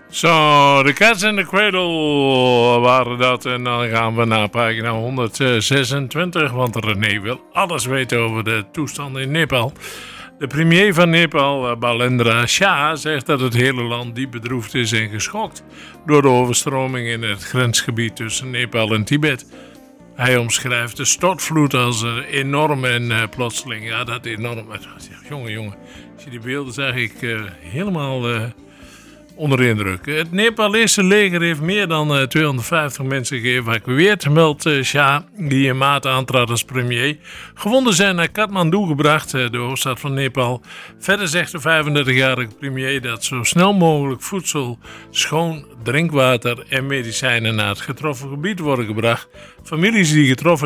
Zo, de Cats in the Cradle waren dat. En dan gaan we naar pagina 126. Want René wil alles weten over de toestand in Nepal. De premier van Nepal, Balendra Shah, zegt dat het hele land diep bedroefd is en geschokt door de overstroming in het grensgebied tussen Nepal en Tibet. Hij omschrijft de stortvloed als enorm en plotseling. Ja, dat enorm. Jongen, als je die beelden zag, ik helemaal onder indruk. Het Nepalese leger heeft meer dan 250 mensen geëvacueerd, meldt Shah, die in maart aantrad als premier. Gewonden zijn naar Kathmandu gebracht, de hoofdstad van Nepal. Verder zegt de 35-jarige premier dat zo snel mogelijk voedsel, schoon drinkwater en medicijnen naar het getroffen gebied worden gebracht. Families die getroffen